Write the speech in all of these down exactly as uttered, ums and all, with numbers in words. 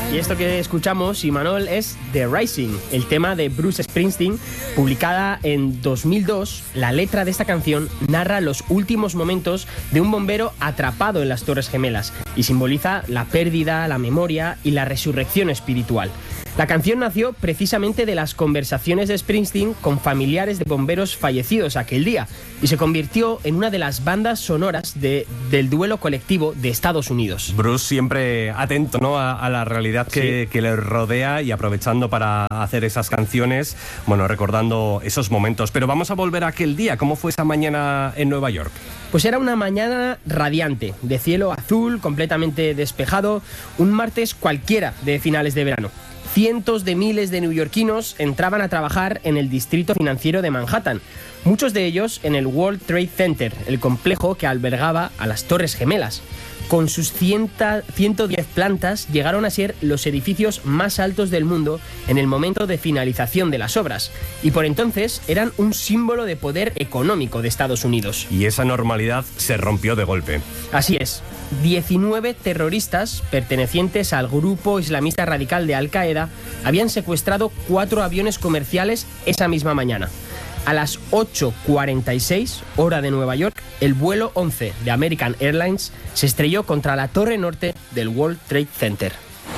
Y esto que escuchamos, Imanol, es The Rising, el tema de Bruce Springsteen, publicada en dos mil dos. La letra de esta canción narra los últimos momentos de un bombero atrapado en las Torres Gemelas y simboliza la pérdida, la memoria y la resurrección espiritual. La canción nació precisamente de las conversaciones de Springsteen con familiares de bomberos fallecidos aquel día y se convirtió en una de las bandas sonoras de, del duelo colectivo de Estados Unidos. Bruce siempre atento, ¿no?, a, a la realidad que, sí. que le rodea y aprovechando para hacer esas canciones, bueno, recordando esos momentos. Pero vamos a volver a aquel día. ¿Cómo fue esa mañana en Nueva York? Pues era una mañana radiante, de cielo azul, completamente despejado, un martes cualquiera de finales de verano. Cientos de miles de neoyorquinos entraban a trabajar en el distrito financiero de Manhattan, muchos de ellos en el World Trade Center, el complejo que albergaba a las Torres Gemelas. Con sus ciento diez plantas llegaron a ser los edificios más altos del mundo en el momento de finalización de las obras y por entonces eran un símbolo de poder económico de Estados Unidos. Y esa normalidad se rompió de golpe. Así es. diecinueve terroristas pertenecientes al grupo islamista radical de Al-Qaeda habían secuestrado cuatro aviones comerciales esa misma mañana. A las ocho cuarenta y seis, hora de Nueva York, el vuelo once de American Airlines se estrelló contra la torre norte del World Trade Center.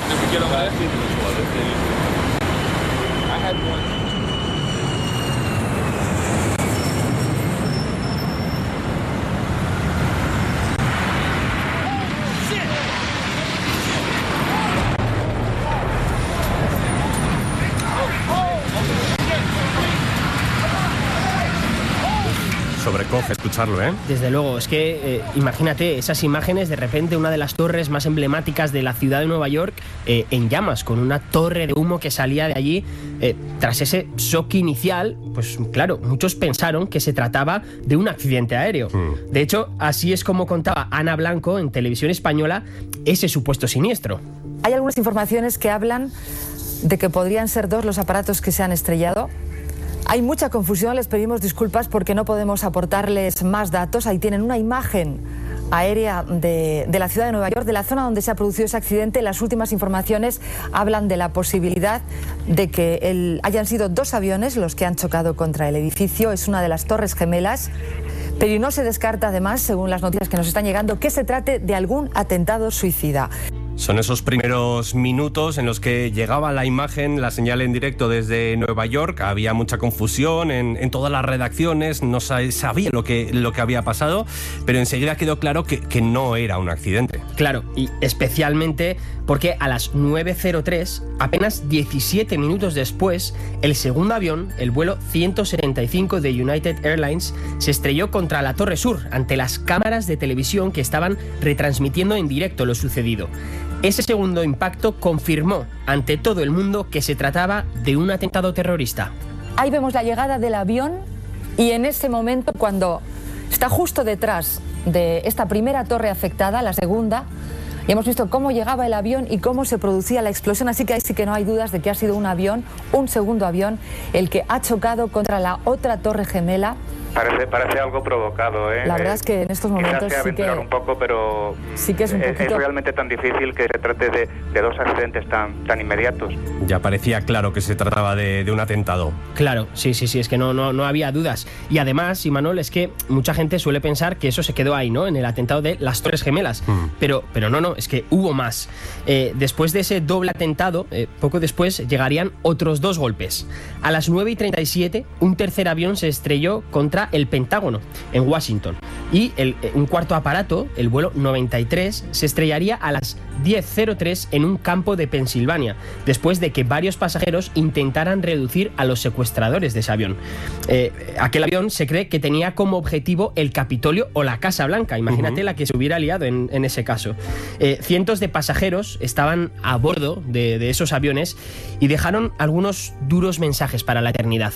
Sobrecoge escucharlo, ¿eh? Desde luego, es que eh, imagínate esas imágenes, de repente una de las torres más emblemáticas de la ciudad de Nueva York eh, en llamas, con una torre de humo que salía de allí. Eh, tras ese shock inicial, pues claro, muchos pensaron que se trataba de un accidente aéreo. Mm. De hecho, así es como contaba Ana Blanco en Televisión Española ese supuesto siniestro. Hay algunas informaciones que hablan de que podrían ser dos los aparatos que se han estrellado. Hay mucha confusión, les pedimos disculpas porque no podemos aportarles más datos. Ahí tienen una imagen aérea de, de la ciudad de Nueva York, de la zona donde se ha producido ese accidente. Las últimas informaciones hablan de la posibilidad de que el, hayan sido dos aviones los que han chocado contra el edificio. Es una de las Torres Gemelas, pero no se descarta además, según las noticias que nos están llegando, que se trate de algún atentado suicida. Son esos primeros minutos en los que llegaba la imagen, la señal en directo desde Nueva York. Había mucha confusión en, en todas las redacciones, no sabía lo que, lo que había pasado, pero enseguida quedó claro que, que no era un accidente. Claro, y especialmente porque a las nueve cero tres, apenas diecisiete minutos después, el segundo avión, el vuelo ciento setenta y cinco de United Airlines, se estrelló contra la Torre Sur ante las cámaras de televisión que estaban retransmitiendo en directo lo sucedido. Ese segundo impacto confirmó ante todo el mundo que se trataba de un atentado terrorista. Ahí vemos la llegada del avión y en ese momento, cuando está justo detrás de esta primera torre afectada, la segunda, y hemos visto cómo llegaba el avión y cómo se producía la explosión, así que ahí sí que no hay dudas de que ha sido un avión, un segundo avión, el que ha chocado contra la otra torre gemela. Parece, parece algo provocado, ¿eh? La verdad es que en estos momentos sí que... un poco, pero sí que es, un poquito... es realmente tan difícil que se trate de, de dos accidentes tan, tan inmediatos. Ya parecía claro que se trataba de, de un atentado. Claro, sí, sí, sí, es que no, no, no había dudas. Y además, Imanol, es que mucha gente suele pensar que eso se quedó ahí, ¿no?, en el atentado de las Torres Gemelas. Mm. Pero, pero no, no, es que hubo más. Eh, después de ese doble atentado, eh, poco después llegarían otros dos golpes. A las nueve y treinta y siete, un tercer avión se estrelló contra el Pentágono, en Washington. Y el, un cuarto aparato, el vuelo noventa y tres, se estrellaría a las diez cero tres en un campo de Pensilvania, después de que varios pasajeros intentaran reducir a los secuestradores de ese avión. Eh, aquel avión se cree que tenía como objetivo el Capitolio o la Casa Blanca. Imagínate uh-huh. la que se hubiera liado en, en ese caso. Eh, cientos de pasajeros estaban a bordo de, de esos aviones y dejaron algunos duros mensajes para la eternidad.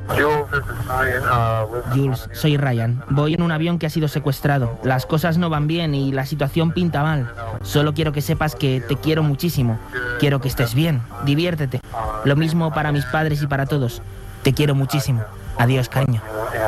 Jules, soy Ryan. Voy en un avión que ha sido secuestrado. Las cosas no van bien y la situación pinta mal. Solo quiero que sepas que te quiero muchísimo. Quiero que estés bien, diviértete. Lo mismo para mis padres y para todos. Te quiero muchísimo. Adiós, cariño.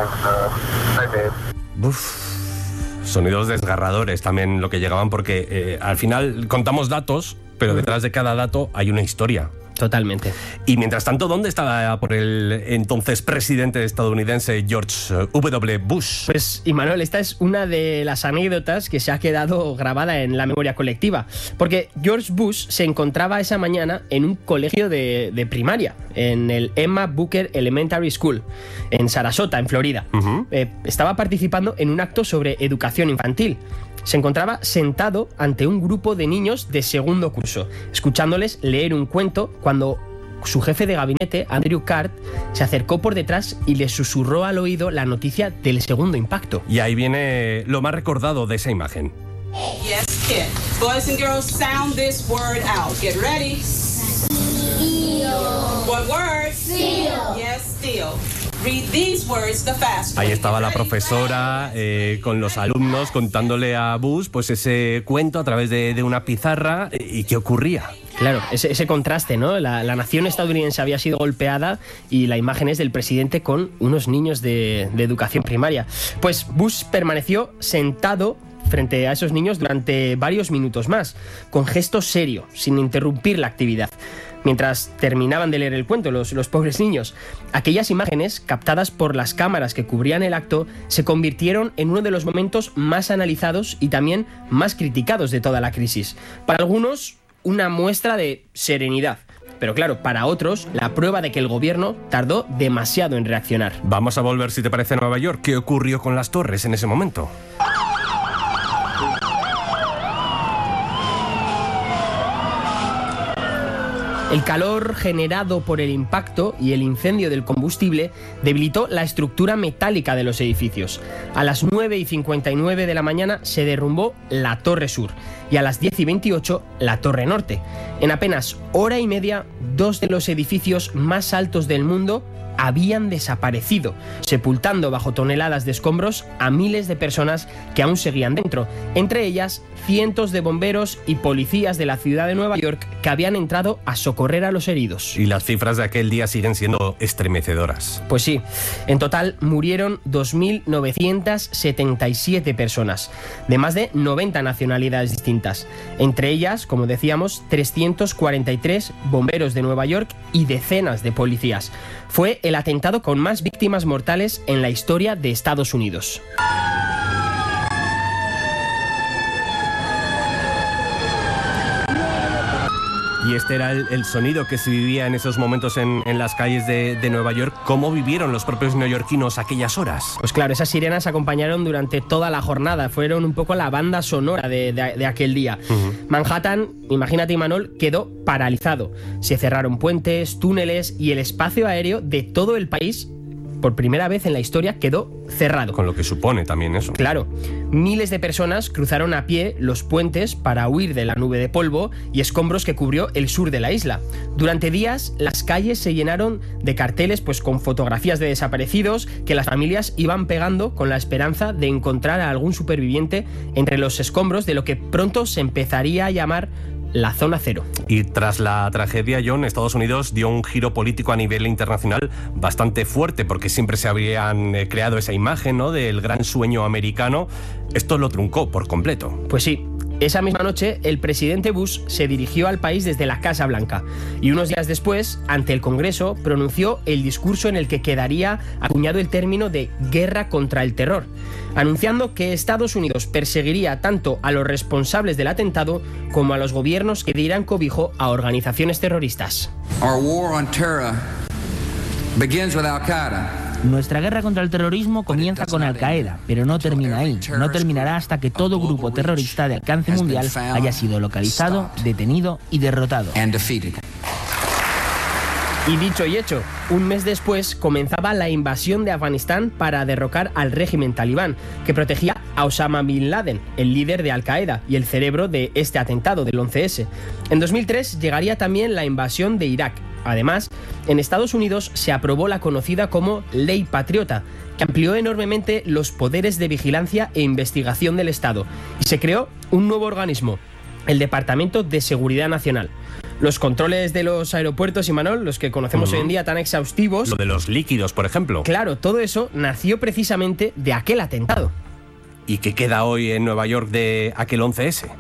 Uf. Sonidos desgarradores también lo que llegaban, porque eh, al final contamos datos, pero detrás de cada dato hay una historia. Totalmente. Y mientras tanto, ¿dónde estaba por el entonces presidente estadounidense George W. Bush? Pues, Imanol, esta es una de las anécdotas que se ha quedado grabada en la memoria colectiva. Porque George Bush se encontraba esa mañana en un colegio de, de primaria, en el Emma Booker Elementary School, en Sarasota, en Florida. Uh-huh. Eh, estaba participando en un acto sobre educación infantil. Se encontraba sentado ante un grupo de niños de segundo curso, escuchándoles leer un cuento cuando su jefe de gabinete, Andrew Card, se acercó por detrás y le susurró al oído la noticia del segundo impacto. Y ahí viene lo más recordado de esa imagen. Yes, kid. Boys and girls, sound this word out. Get ready. Steel. What word? Steel. Yes, steel. Read these words the fast way. Ahí estaba la profesora eh, con los alumnos contándole a Bush pues ese cuento a través de, de una pizarra. ¿Y qué ocurría? Claro, ese, ese contraste, ¿no? La, la nación estadounidense había sido golpeada y la imagen es del presidente con unos niños de, de educación primaria. Pues Bush permaneció sentado frente a esos niños durante varios minutos más, con gesto serio, sin interrumpir la actividad. Mientras terminaban de leer el cuento los, los pobres niños, aquellas imágenes, captadas por las cámaras que cubrían el acto, se convirtieron en uno de los momentos más analizados y también más criticados de toda la crisis. Para algunos, una muestra de serenidad. Pero claro, para otros, la prueba de que el gobierno tardó demasiado en reaccionar. Vamos a volver, si te parece, a Nueva York. ¿Qué ocurrió con las torres en ese momento? El calor generado por el impacto y el incendio del combustible debilitó la estructura metálica de los edificios. A las nueve y cincuenta y nueve de la mañana se derrumbó la Torre Sur y a las diez y veintiocho la Torre Norte. En apenas hora y media, dos de los edificios más altos del mundo habían desaparecido, sepultando bajo toneladas de escombros a miles de personas que aún seguían dentro, entre ellas cientos de bomberos y policías de la ciudad de Nueva York que habían entrado a socorrer a los heridos. Y las cifras de aquel día siguen siendo estremecedoras. Pues sí, en total murieron dos mil novecientas setenta y siete personas, de más de noventa nacionalidades distintas, entre ellas, como decíamos, trescientos cuarenta y tres bomberos de Nueva York y decenas de policías. Fue el atentado con más víctimas mortales en la historia de Estados Unidos. Y este era el, el sonido que se vivía en esos momentos en, en las calles de, de Nueva York. ¿Cómo vivieron los propios neoyorquinos aquellas horas? Pues claro, esas sirenas acompañaron durante toda la jornada. Fueron un poco la banda sonora de, de, de aquel día. Uh-huh. Manhattan, imagínate, Imanol, quedó paralizado. Se cerraron puentes, túneles y el espacio aéreo de todo el país, por primera vez en la historia, quedó cerrado. Con lo que supone también eso. Claro. Miles de personas cruzaron a pie los puentes para huir de la nube de polvo y escombros que cubrió el sur de la isla. Durante días, las calles se llenaron de carteles pues, con fotografías de desaparecidos que las familias iban pegando con la esperanza de encontrar a algún superviviente entre los escombros de lo que pronto se empezaría a llamar la zona cero. Y tras la tragedia, John, Estados Unidos dio un giro político a nivel internacional bastante fuerte, porque siempre se habían eh, creado esa imagen, ¿no?, del gran sueño americano. Esto lo truncó por completo. Pues sí. Esa misma noche, el presidente Bush se dirigió al país desde la Casa Blanca y unos días después, ante el Congreso, pronunció el discurso en el que quedaría acuñado el término de guerra contra el terror, anunciando que Estados Unidos perseguiría tanto a los responsables del atentado como a los gobiernos que dieran cobijo a organizaciones terroristas. Our war on terror begins with Al-Qaeda. Nuestra guerra contra el terrorismo comienza con Al-Qaeda, pero no termina ahí. No terminará hasta que todo grupo terrorista de alcance mundial haya sido localizado, detenido y derrotado. Y dicho y hecho, un mes después comenzaba la invasión de Afganistán para derrocar al régimen talibán, que protegía a Osama Bin Laden, el líder de Al-Qaeda y el cerebro de este atentado del once ese. En dos mil tres llegaría también la invasión de Irak. Además, en Estados Unidos se aprobó la conocida como Ley Patriota, que amplió enormemente los poderes de vigilancia e investigación del Estado, y se creó un nuevo organismo, el Departamento de Seguridad Nacional. Los controles de los aeropuertos, Imanol, los que conocemos uh-huh. hoy en día tan exhaustivos... Lo de los líquidos, por ejemplo. Claro, todo eso nació precisamente de aquel atentado. ¿Y qué queda hoy en Nueva York de aquel once ese?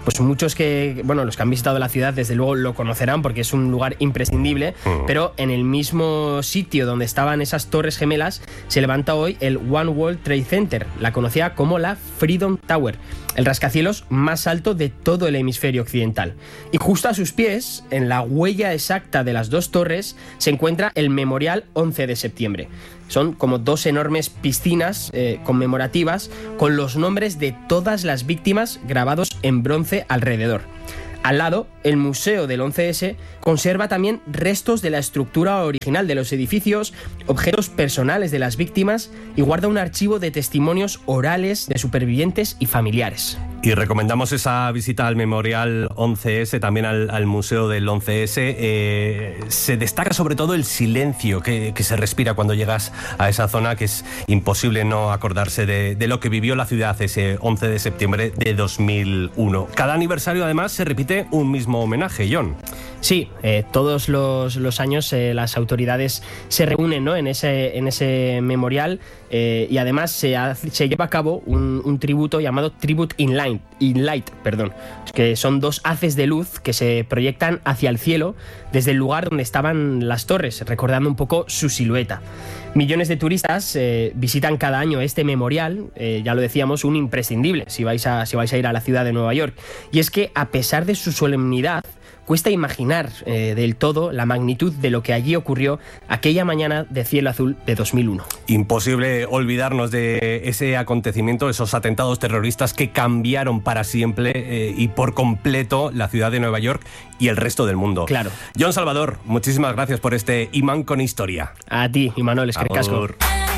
pues muchos que, bueno, los que han visitado la ciudad desde luego lo conocerán porque es un lugar imprescindible, mm. pero en el mismo sitio donde estaban esas torres gemelas se levanta hoy el One World Trade Center, la conocida como la Freedom Tower, el rascacielos más alto de todo el hemisferio occidental. Y justo a sus pies, en la huella exacta de las dos torres, se encuentra el Memorial once de septiembre. Son como dos enormes piscinas eh, conmemorativas con los nombres de todas las víctimas grabados en bronce alrededor. Al lado, el Museo del once ese conserva también restos de la estructura original de los edificios, objetos personales de las víctimas y guarda un archivo de testimonios orales de supervivientes y familiares. Y recomendamos esa visita al Memorial once ese, también al, al Museo del once ese. Eh, se destaca sobre todo el silencio que, que se respira cuando llegas a esa zona, que es imposible no acordarse de, de lo que vivió la ciudad ese once de septiembre de dos mil uno. Cada aniversario además se repite un mismo homenaje, John. Sí, eh, todos los, los años eh, las autoridades se reúnen, ¿no?, en ese, en ese memorial eh, y además se, hace, se lleva a cabo un, un tributo llamado Tribute in Light, in Light, perdón, que son dos haces de luz que se proyectan hacia el cielo desde el lugar donde estaban las torres, recordando un poco su silueta. Millones de turistas eh, visitan cada año este memorial, eh, ya lo decíamos, un imprescindible si vais, a, si vais a ir a la ciudad de Nueva York. Y es que a pesar de su solemnidad, cuesta imaginar eh, del todo la magnitud de lo que allí ocurrió aquella mañana de cielo azul de dos mil uno. Imposible olvidarnos de ese acontecimiento, esos atentados terroristas que cambiaron para siempre eh, y por completo la ciudad de Nueva York y el resto del mundo. Claro. John Salvador, muchísimas gracias por este Imán con Historia. A ti, Imanol, es que casco.